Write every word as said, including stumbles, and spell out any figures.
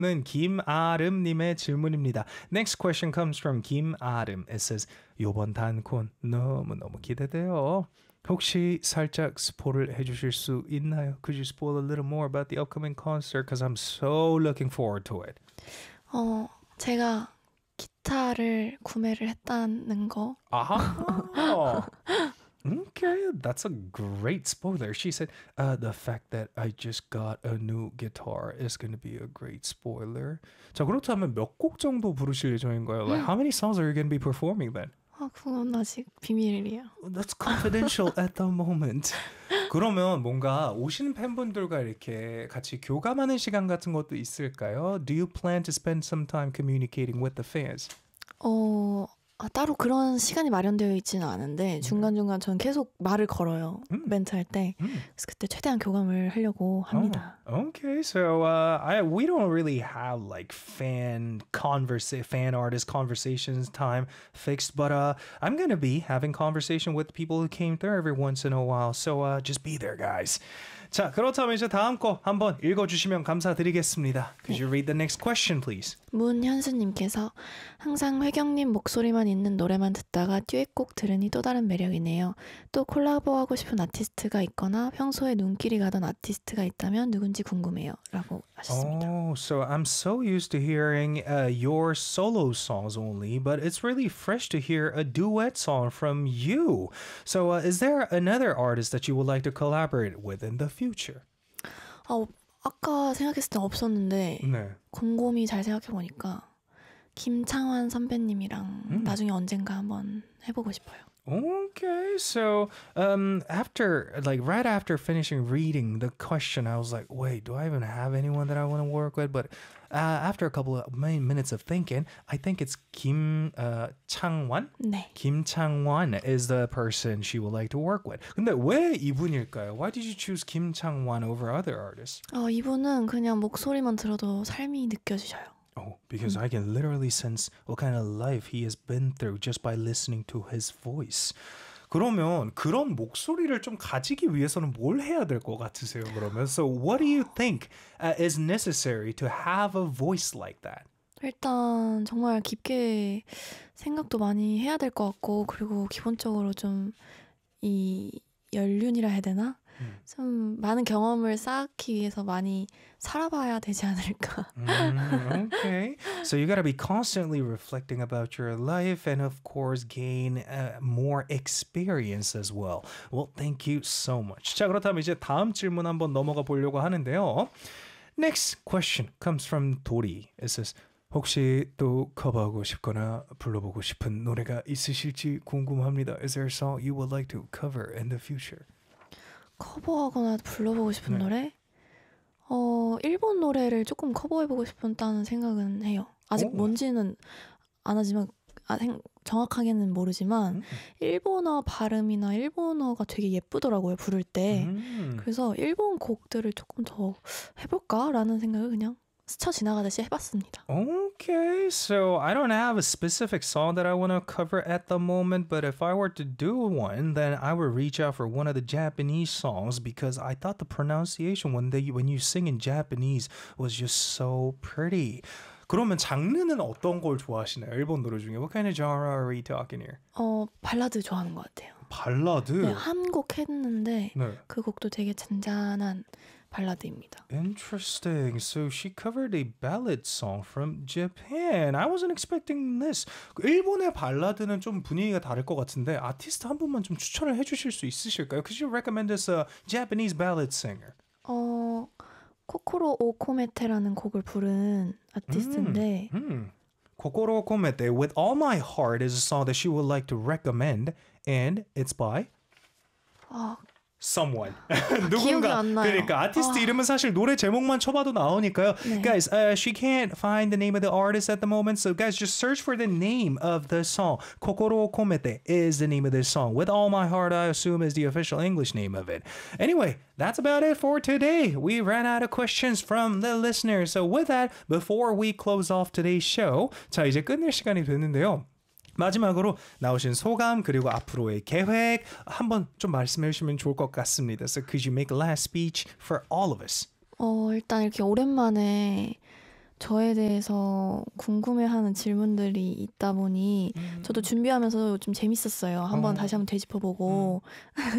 는 김아름님의 질문입니다. Next question comes from 김아름. It says, 요번 단콘 너무너무 기대돼요. 혹시 살짝 스포를 해주실 수 있나요? Could you spoil a little more about the upcoming concert? Because I'm so looking forward to it. 어, 제가 기타를 구매를 했다는 거. 아하. Okay, that's a great spoiler. She said, uh, the fact that I just got a new guitar is going to be a great spoiler. 자, 그렇다면 몇 곡 정도 부르실 예정인가요? Like, how many songs are you going to be performing then? 아, 그건 아직 비밀이에요. That's confidential at the moment. 그러면 뭔가 오시는 팬분들과 이렇게 같이 교감하는 시간 같은 것도 있을까요? Do you plan to spend some time communicating with the fans? 어, 아, 따로 그런 시간이 마련되어 있지는 않은데 중간중간 전 계속 말을 걸어요. 음. 멘트 할 때. 음. 그래서 그때 최대한 교감을 하려고 합니다. Oh, okay, so uh, I we don't really have like fan converse fan artist conversations time fixed, but uh, I'm gonna be having conversation with people who came through every once in a while. So uh, just be there, guys. 자, 그렇다면 이제 다음 거 한번 읽어주시면 감사드리겠습니다. Could you read the next question, please? 문현수님께서 항상 회경님 목소리만 있는 노래만 듣다가 듀엣곡 들으니 또 다른 매력이네요. 또 콜라보하고 싶은 아티스트가 있거나 평소에 눈길이 가던 아티스트가 있다면 누군지 궁금해요. 라고 하셨습니다. Oh, so I'm so used to hearing uh, your solo songs only, but it's really fresh to hear a duet song from you. So uh, is there another artist that you would like to collaborate with in the future? 아, 아까 생각했을 때 없었는데 네. 곰곰이 잘 생각해보니까 김창완 선배님이랑 음. 나중에 언젠가 한번 해보고 싶어요. Okay, so um, after, like right after finishing reading the question, I was like, wait, do I even have anyone that I want to work with? But uh, after a couple of minutes of thinking, I think it's Kim uh, Chang-wan? 네. Kim Chang-wan is the person she would like to work with. 근데 왜 이분일까요? Why did you choose Kim Chang-wan over other artists? 어, 이분은 그냥 목소리만 들어도 삶이 느껴지셔요. Oh, because I can literally sense what kind of life he has been through just by listening to his voice. 그러면 그런 목소리를 좀 가지기 위해서는 뭘 해야 될 것 같으세요? 그러면 so what do you think uh, is necessary to have a voice like that? 일단 정말 깊게 생각도 많이 해야 될 것 같고 그리고 기본적으로 좀 이 연륜이라 해야 되나? 음. 좀 많은 경험을 쌓기 위해서 많이 살아봐야 되지 않을까. mm, okay. So you got to be constantly reflecting about your life and of course gain uh, more experience as well. Well, thank you so much. 자, 그렇다면 이제 다음 질문 한번 넘어가 보려고 하는데요. Next question comes from 도리. It says, 혹시 또 커버하고 싶거나 불러보고 싶은 노래가 있으실지 궁금합니다. Is there a song you would like to cover in the future? 커버하거나 불러보고 싶은 네. 노래? 어, 일본 노래를 조금 커버해보고 싶다는 생각은 해요. 아직 오. 뭔지는 안 하지만 아, 생, 정확하게는 모르지만 음. 일본어 발음이나 일본어가 되게 예쁘더라고요, 부를 때. 음. 그래서 일본 곡들을 조금 더 해볼까라는 생각을 그냥 스쳐 지나가듯이 해봤습니다. Okay, so I don't have a specific song that I want to cover at the moment, but if I were to do one, then I would reach out for one of the Japanese songs because I thought the pronunciation when they when you sing in Japanese was just so pretty. 그러면 장르는 어떤 걸 좋아하시나요? 일본 노래 중에 What kind of genre are we talking here? 어, 발라드 좋아하는 것 같아요. 발라드? 네, 한 곡 했는데 네. 그 곡도 되게 잔잔한 발라드입니다. Interesting. So she covered a ballad song from Japan. I wasn't expecting this. 일본의 발라드는 좀 분위기가 다를 것 같은데 아티스트 한 분만 좀 추천을 해주실 수 있으실까요? Could you recommend this uh, Japanese ballad singer? 어, 코코로 오코메테라는 곡을 부른 아티스트인데 음, 음. Kokoro Komete with All My Heart is a song that she would like to recommend and it's by 아, someone. 기억이 누군가. 안 나요. 그러니까 아티스트 아. 이름은 사실 노래 제목만 쳐봐도 나오니까요. 네. Guys, uh, she can't find the name of the artist at the moment, so guys, just search for the name of the song. Kokoro Komete is the name of this song. With All My Heart, I assume is the official English name of it. Anyway, that's about it for today. We ran out of questions from the listeners. So with that, before we close off today's show, 자 이제 끝낼 시간이 됐는데요. 마지막으로 나오신 소감 그리고 앞으로의 계획 한번 좀 말씀해 주시면 좋을 것 같습니다. So could you make a last speech for all of us? 어, 일단 이렇게 오랜만에 저에 대해서 궁금해하는 질문들이 있다 보니 음. 저도 준비하면서 좀 재밌었어요. 한번 어. 다시 한번 되짚어보고